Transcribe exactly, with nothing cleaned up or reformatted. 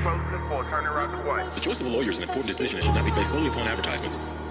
posted for turning right to white. The choice of a lawyer is an important decision and should not be based solely upon advertisements.